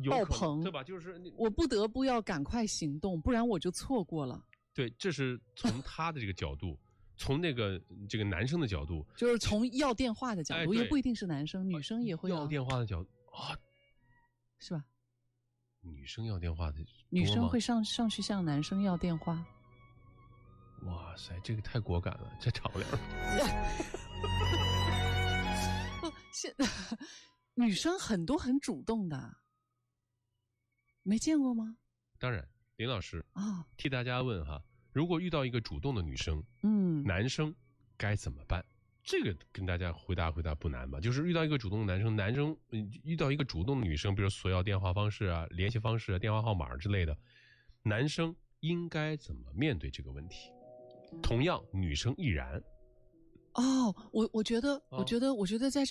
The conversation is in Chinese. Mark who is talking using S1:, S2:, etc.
S1: 爆棚，
S2: 对吧？就是
S1: 我不得不要赶快行动，不然我就错过了。
S2: 对，这是从他的这个角度，从这个男生的角度，
S1: 就是从要电话的角度，也不一定是男生，女生也会
S2: 要电话的角度啊，
S1: 是吧？
S2: 女生要电话的，
S1: 女生会上去向男生要电话。
S2: 哇塞，这个太果敢了，这敞亮。
S1: 女生很多很主动的，没见过吗？
S2: 当然，林老师
S1: 啊，
S2: 替大家问哈，如果遇到一个主动的女生，男生该怎么办？这个跟大家回答不难吧？就是遇到一个主动的男生遇到一个主动的女生，比如索要电话方式啊、联系方式啊、电话号码之类的，男生应该怎么面对这个问题？同样，女生亦然。
S1: 哦，我觉得在